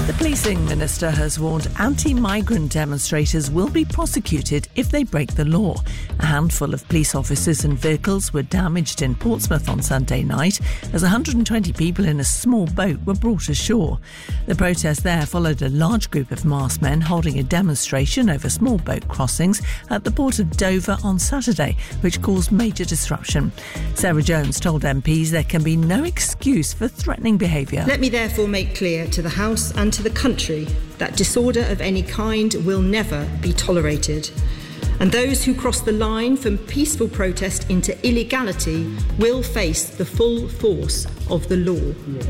The policing minister has warned anti-migrant demonstrators will be prosecuted if they break the law. A handful of police officers and vehicles were damaged in Portsmouth on Sunday night as 120 people in a small boat were brought ashore. The protest there followed a large group of masked men holding a demonstration over small boat crossings at the port of Dover on Saturday, which caused major disruption. Sarah Jones told MPs there can be no excuse for threatening behaviour. Let me therefore make clear to the House and to the country that disorder of any kind will never be tolerated. And those who cross the line from peaceful protest into illegality will face the full force of the law.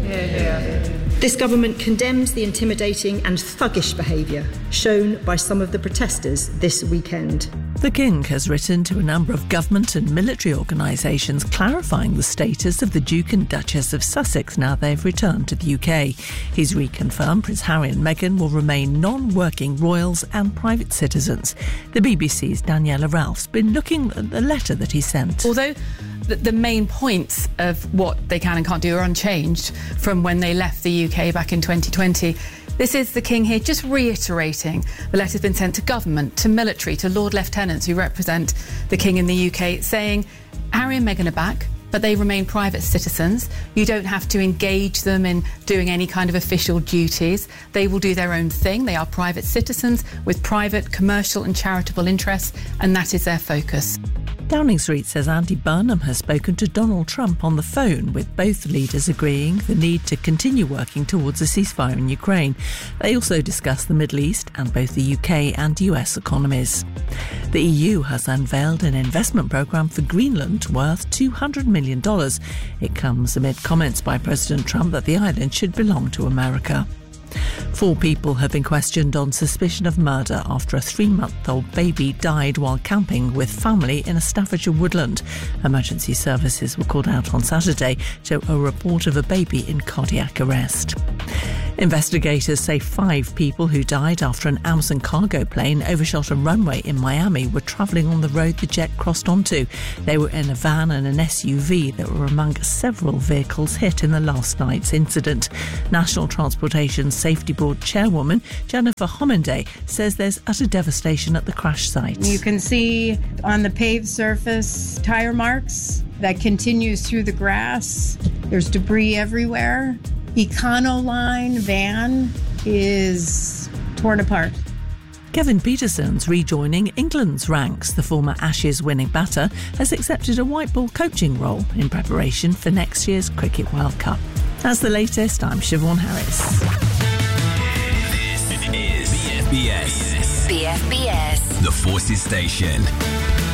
This government condemns the intimidating and thuggish behaviour shown by some of the protesters this weekend. The King has written to a number of government and military organisations clarifying the status of the Duke and Duchess of Sussex now they've returned to the UK. He's reconfirmed Prince Harry and Meghan will remain non-working royals and private citizens. The BBC's Daniela Ralph's been looking at the letter that he sent. Although the main points of what they can and can't do are unchanged from when they left the UK back in 2020, this is the King here just reiterating the letter's been sent to government, to military, to Lord Lieutenants who represent the King in the UK, saying Harry and Meghan are back, but they remain private citizens. You don't have to engage them in doing any kind of official duties. They will do their own thing. They are private citizens with private, commercial and charitable interests, and that is their focus. Downing Street says Andy Burnham has spoken to Donald Trump on the phone, with both leaders agreeing the need to continue working towards a ceasefire in Ukraine. They also discussed the Middle East and both the UK and US economies. The EU has unveiled an investment programme for Greenland worth $200 million. It comes amid comments by President Trump that the island should belong to America. 4 people have been questioned on suspicion of murder after a 3-month-old baby died while camping with family in a Staffordshire woodland. Emergency services were called out on Saturday to a report of a baby in cardiac arrest. Investigators say 5 people who died after an Amazon cargo plane overshot a runway in Miami were travelling on the road the jet crossed onto. They were in a van and an SUV that were among several vehicles hit in the last night's incident. National Transportation Safety Board Chairwoman Jennifer Homenday says there's utter devastation at the crash site. You can see on the paved surface tyre marks that continues through the grass. There's debris everywhere. Econoline van is torn apart. Kevin Peterson's rejoining England's ranks. The former Ashes winning batter has accepted a white ball coaching role in preparation for next year's Cricket World Cup. That's the latest. I'm Siobhan Harris. This is BFBS. BFBS. The Forces Station.